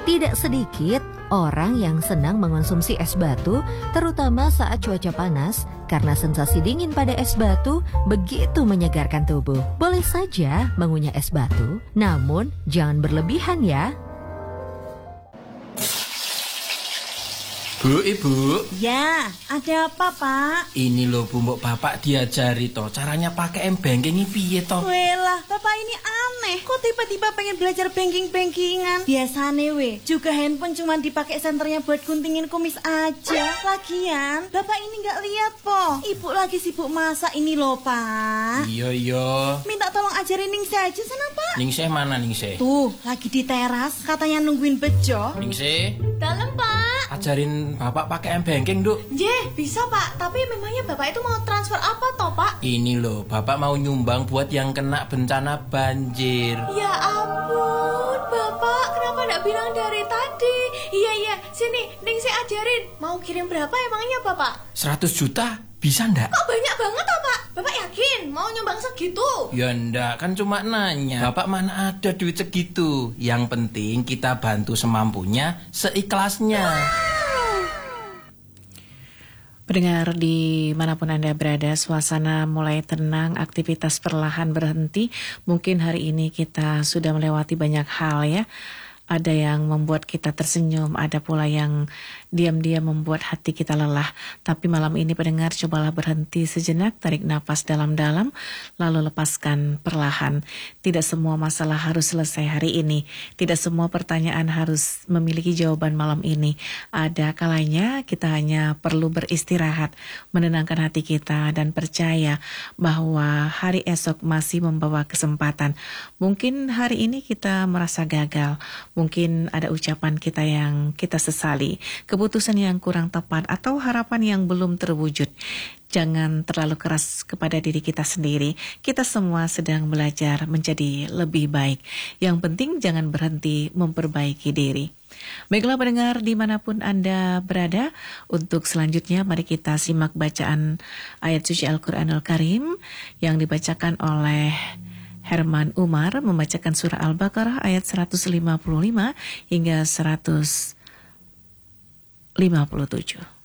Tidak sedikit orang yang senang mengonsumsi es batu, terutama saat cuaca panas, karena sensasi dingin pada es batu begitu menyegarkan tubuh. Boleh saja mengunyah es batu, namun jangan berlebihan ya. Bu, Ibu. Ya, ada apa, Pak? Ini loh Bu, mbok Bapak diajari toh caranya pakai m-banking ini piye toh? Welah, Bapak ini aneh. Kok tiba-tiba pengen belajar banking-bankingan? Biasane juga handphone cuma dipakai senternya buat guntingin kumis aja. Lagian, Bapak ini nggak lihat po. Ibu lagi sibuk masak ini loh, Pak. Iya. Minta tolong ajarin Ningsih aja sana, Pak. Ningsih mana Ningsih? Tuh, lagi di teras, katanya nungguin bejo. Ningsih, Dalam, Pak. ajarin Bapak pakai m-banking, Duk. Jeh, bisa, Pak. Tapi memangnya Bapak itu mau transfer apa toh, Pak? Ini loh, Bapak mau nyumbang buat yang kena bencana banjir. Ya ampun, Bapak. Kenapa nggak bilang dari tadi? Iya, sini, Ningsih ajarin. Mau kirim berapa emangnya, Bapak? 100 juta? Bisa ndak? Kok banyak banget toh, Pak? Bapak yakin mau nyumbang segitu? Ya ndak, kan cuma nanya. Bapak mana ada duit segitu. Yang penting kita bantu semampunya, seikhlasnya. Pendengar dimanapun Anda berada, suasana mulai tenang, aktivitas perlahan berhenti. Mungkin hari ini kita sudah melewati banyak hal ya. Ada yang membuat kita tersenyum, ada pula yang diam-diam membuat hati kita lelah. Tapi malam ini pendengar, cobalah berhenti sejenak, tarik nafas dalam-dalam, lalu lepaskan perlahan. Tidak semua masalah harus selesai hari ini. Tidak semua pertanyaan harus memiliki jawaban malam ini. Ada kalanya kita hanya perlu beristirahat, menenangkan hati kita, dan percaya bahwa hari esok masih membawa kesempatan. Mungkin hari ini kita merasa gagal. Mungkin ada ucapan kita yang kita sesali, keputusan yang kurang tepat, atau harapan yang belum terwujud. Jangan terlalu keras kepada diri kita sendiri. Kita semua sedang belajar menjadi lebih baik. Yang penting jangan berhenti memperbaiki diri. Baiklah pendengar dimanapun Anda berada, untuk selanjutnya mari kita simak bacaan ayat suci Al-Quranul Karim yang dibacakan oleh Herman Umar, membacakan surah Al-Baqarah ayat 155 hingga 157.